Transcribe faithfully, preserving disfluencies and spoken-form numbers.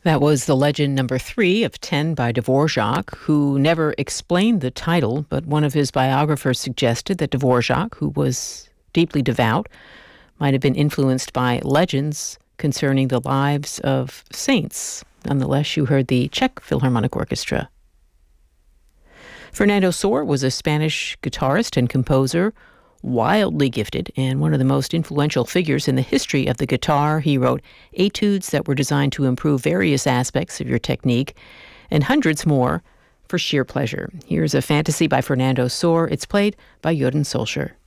That was the legend number three of ten by Dvorak, who never explained the title, but one of his biographers suggested that Dvorak, who was deeply devout, might have been influenced by legends concerning the lives of saints. Nonetheless, you heard the Czech Philharmonic Orchestra. Fernando Sor was a Spanish guitarist and composer, wildly gifted and one of the most influential figures in the history of the guitar. He wrote etudes that were designed to improve various aspects of your technique, and hundreds more for sheer pleasure. Here's a fantasy by Fernando Sor. It's played by Jeroen Solskjaer.